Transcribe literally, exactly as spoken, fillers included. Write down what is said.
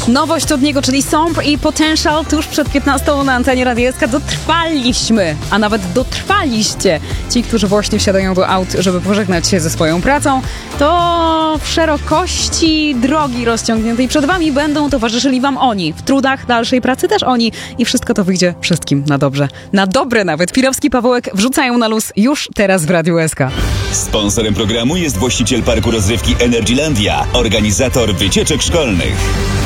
Nowość od niego, czyli Sombre i Potential tuż przed piętnastą na antenie Radia S K. Dotrwaliśmy, a nawet dotrwaliście. Ci, którzy właśnie wsiadają do aut, żeby pożegnać się ze swoją pracą, to w szerokości drogi rozciągniętej przed wami będą towarzyszyli wam oni. W trudach dalszej pracy też oni. I wszystko to wyjdzie wszystkim na dobrze. Na dobre nawet. Pirowski, Pawełek wrzucają na luz już teraz w Radiu S K. Sponsorem programu jest właściciel parku rozrywki Energylandia, organizator wycieczek szkolnych.